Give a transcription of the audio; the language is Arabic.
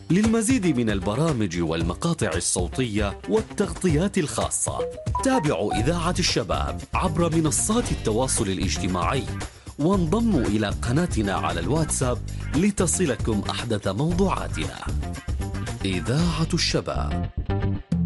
للمزيد من البرامج والمقاطع الصوتية والتغطيات الخاصة، تابعوا إذاعة الشباب عبر منصات التواصل الاجتماعي، وانضموا إلى قناتنا على الواتساب لتصلكم أحدث موضوعاتنا. إذاعة الشباب.